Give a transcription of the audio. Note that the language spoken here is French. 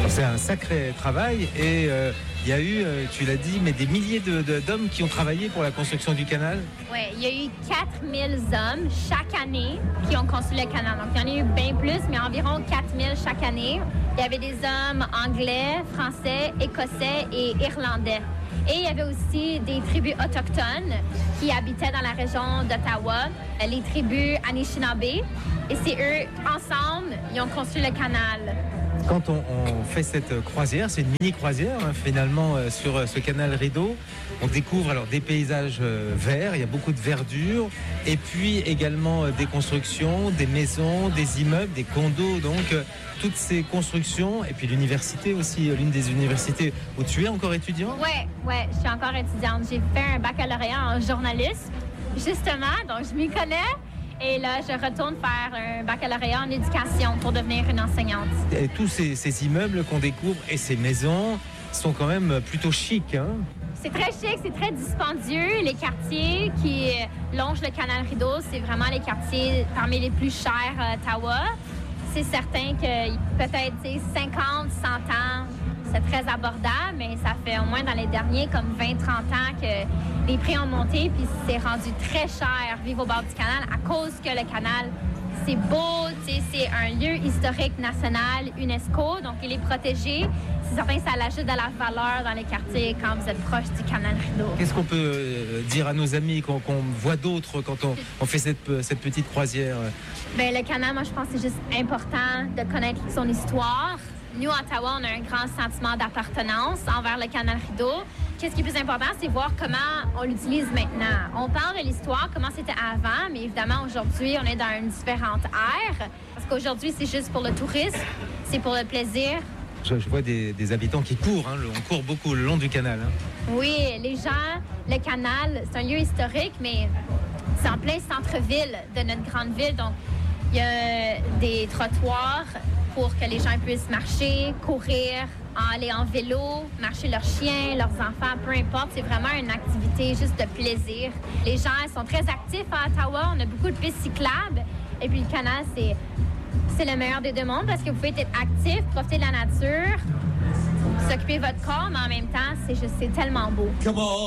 C'est un sacré travail et il y a eu, tu l'as dit, mais des milliers d'hommes qui ont travaillé pour la construction du canal. Oui, il y a eu 4000 hommes chaque année qui ont construit le canal. Donc, il y en a eu bien plus, mais environ 4000 chaque année. Il y avait des hommes anglais, français, écossais et irlandais. Et il y avait aussi des tribus autochtones qui habitaient dans la région d'Ottawa, les tribus Anishinaabe. Et c'est eux, ensemble, ils ont construit le canal. Quand on fait cette croisière, c'est une mini-croisière finalement sur ce canal Rideau, on découvre alors des paysages verts, il y a beaucoup de verdure, et puis également des constructions, des maisons, des immeubles, des condos, donc toutes ces constructions, et puis l'université aussi, l'une des universités où tu es encore étudiant. Ouais, je suis encore étudiante. J'ai fait un baccalauréat en journalisme, justement, donc je m'y connais. Et là, je retourne faire un baccalauréat en éducation pour devenir une enseignante. Et tous ces immeubles qu'on découvre et ces maisons sont quand même plutôt chics, hein? C'est très chic, c'est très dispendieux. Les quartiers qui longent le canal Rideau, c'est vraiment les quartiers parmi les plus chers à Ottawa. C'est certain que peut-être 50, 100 ans, c'est très abordable, mais ça fait au moins dans les derniers comme 20-30 ans que les prix ont monté, puis c'est rendu très cher vivre au bord du canal à cause que le canal, c'est beau, c'est un lieu historique national UNESCO, donc il est protégé. C'est certain que ça l'ajoute de la valeur dans les quartiers quand vous êtes proche du canal Rideau. Qu'est-ce qu'on peut dire à nos amis qu'on voit d'autres quand on fait cette petite croisière? Bien, le canal, moi je pense que c'est juste important de connaître son histoire. Nous, à Ottawa, on a un grand sentiment d'appartenance envers le canal Rideau. Qu'est-ce qui est plus important, c'est voir comment on l'utilise maintenant. On parle de l'histoire, comment c'était avant, mais évidemment, aujourd'hui, on est dans une différente ère. Parce qu'aujourd'hui, c'est juste pour le tourisme, c'est pour le plaisir. Je vois des habitants qui courent, hein. On court beaucoup le long du canal. Hein. Oui, les gens, le canal, c'est un lieu historique, mais c'est en plein centre-ville de notre grande ville. Donc, il y a des trottoirs pour que les gens puissent marcher, courir, aller en vélo, marcher leurs chiens, leurs enfants, peu importe. C'est vraiment une activité juste de plaisir. Les gens sont très actifs à Ottawa. On a beaucoup de pistes cyclables. Et puis le canal, c'est le meilleur des deux mondes parce que vous pouvez être actif, profiter de la nature, s'occuper de votre corps, mais en même temps, c'est tellement beau.